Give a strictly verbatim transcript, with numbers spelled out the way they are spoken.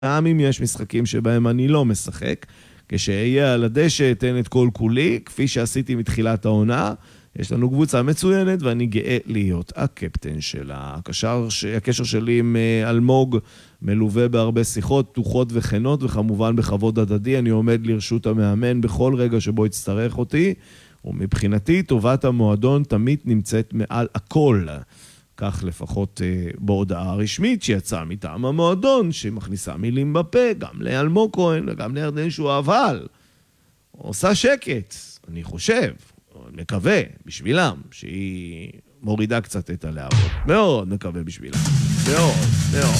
גם אם יש משחקים שבהם אני לא משחק, כשאהיה על הדשא אתן את כל כולי, כפי שעשיתי מתחילת העונה, יש לנו קבוצה מצוינת ואני גאה להיות הקפטן שלה. הקשר, הקשר שלי עם אלמוג מלווה בהרבה שיחות, פתוחות וכנות, וכמובן בכבוד הדדי, אני עומד לרשות המאמן בכל רגע שבו יצטרך אותי, ומבחינתי טובת המועדון תמיד נמצאת מעל הכל. כך לפחות בהודעה הרשמית שיצאה מטעם המועדון, שמכניסה מילים בפה, גם לאלמוג כהן וגם לירדן שועה, אבל עושה שקט, אני חושב, מקווה בשבילם, שהיא מורידה קצת את הלהבות. מאוד מקווה בשבילם. מאוד, מאוד.